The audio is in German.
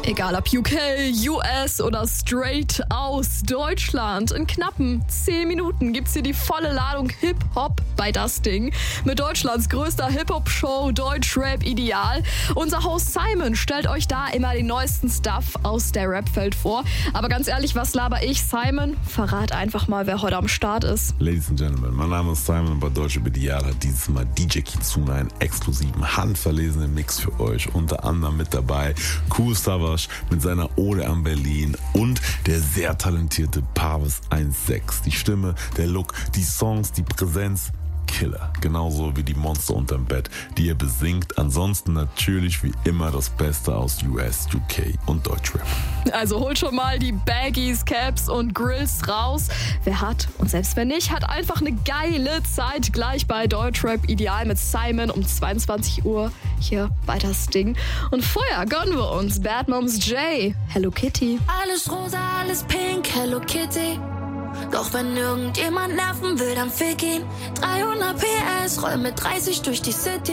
Egal ob UK, US oder straight aus Deutschland. In knappen 10 Minuten gibt's hier die volle Ladung Hip-Hop bei Das Ding. Mit Deutschlands größter Hip-Hop-Show Deutschrap Ideal. Unser Host Simon stellt euch da immer den neuesten Stuff aus der Rap-Welt vor. Aber ganz ehrlich, was laber ich? Simon, verrat einfach mal, wer heute am Start ist. Ladies and Gentlemen, mein Name ist Simon und bei Deutschrap Ideal hat dieses Mal DJ Kizuna einen exklusiven, handverlesenen Mix für euch. Unter anderem mit dabei Kool Savas mit seiner Ode an Berlin und der sehr talentierte Parvis 1.6. Die Stimme, der Look, die Songs, die Präsenz, Killer. Genauso wie die Monster unterm Bett, die er besingt. Ansonsten natürlich wie immer das Beste aus US, UK und Deutschrap. Also holt schon mal die Baggies, Caps und Grills raus. Wer hat und selbst wer nicht, hat einfach eine geile Zeit gleich bei Deutschrap Ideal mit Simon um 22 Uhr hier bei Das Ding. Und vorher gönnen wir uns Bad Moms J, Hello Kitty. Alles rosa, alles pink, Hello Kitty. Doch wenn irgendjemand nerven will, dann fick ihn. 300 PS, roll mit 30 durch die City.